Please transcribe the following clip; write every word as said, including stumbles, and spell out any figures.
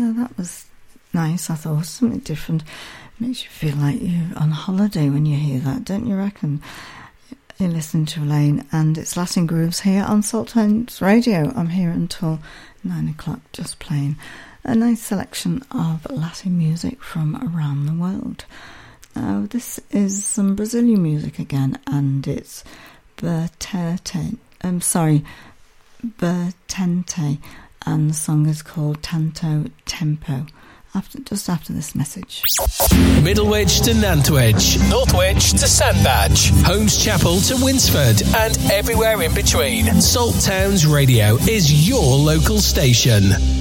Yeah, that was nice, I thought. Something different. Makes you feel like you're on holiday when you hear that, don't you reckon? You're listening to Elaine, and it's Latin Grooves here on Salttones Radio. I'm here until nine o'clock, just playing a nice selection of Latin music from around the world. Now, this is some Brazilian music again, and it's Bertente. I'm sorry, Bertente, and the song is called Tanto Tempo. After, just after this message. Middlewich to Nantwich, Northwich to Sandbach, Holmes Chapel to Winsford, and everywhere in between. Salttones Radio is your local station.